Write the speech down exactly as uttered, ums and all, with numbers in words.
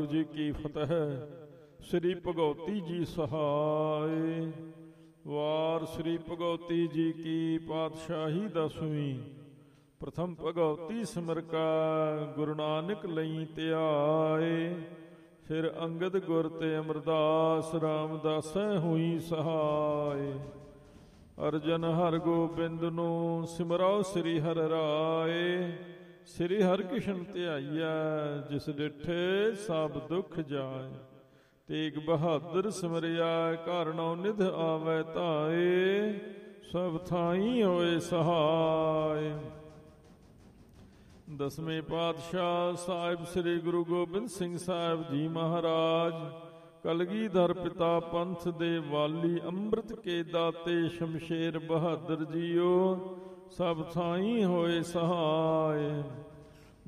ਵਾਹਿਗੁਰੂ ਜੀ ਕੀ ਫਤਿਹ। ਸ੍ਰੀ ਭਗਉਤੀ ਜੀ ਸਹਾਇ। ਵਾਰ ਸ੍ਰੀ ਭਗਉਤੀ ਜੀ ਕੀ ਪਾਤਸ਼ਾਹੀ ਦਸਵੀਂ। ਪ੍ਰਥਮ ਭਗਉਤੀ ਸਿਮਰ ਕਾ ਗੁਰੂ ਨਾਨਕ ਲਈ ਧਿਆਏ। ਫਿਰ ਅੰਗਦ ਗੁਰ ਤੇ ਅਮਰਦਾਸ ਰਾਮਦਾਸੈ ਹੋਈ ਸਹਾਇ। ਅਰਜਨ ਹਰਿ ਗੋਬਿੰਦ ਨੂੰ ਸਿਮਰੋ ਸ੍ਰੀ ਹਰਿ ਰਾਏ। ਸ੍ਰੀ ਹਰਿਕ੍ਰਿਸ਼ਨ ਧਿਆਈਐ ਜਿਸ ਡਿਠੇ ਸਭ ਦੁੱਖ ਜਾਏ। ਤੇਗ ਬਹਾਦਰ ਸਿਮਰਿਆ ਘਰ ਨੌ ਨਿਧ ਆਵੈ ਧਾਏ। ਸਭ ਥਾਈ ਹੋਏ ਸਹਾਇ। ਦਸਵੇਂ ਪਾਤਸ਼ਾਹ ਸਾਹਿਬ ਸ੍ਰੀ ਗੁਰੂ ਗੋਬਿੰਦ ਸਿੰਘ ਸਾਹਿਬ ਜੀ ਮਹਾਰਾਜ ਕਲਗੀਧਰ ਪਿਤਾ ਪੰਥ ਦੇ ਵਾਲੀ ਅੰਮ੍ਰਿਤ ਕੇ ਦਾਤੇ ਸ਼ਮਸ਼ੇਰ ਬਹਾਦਰ ਜੀਓ ਸਭ ਥਾਈ ਹੋਏ ਸਹਾਇ।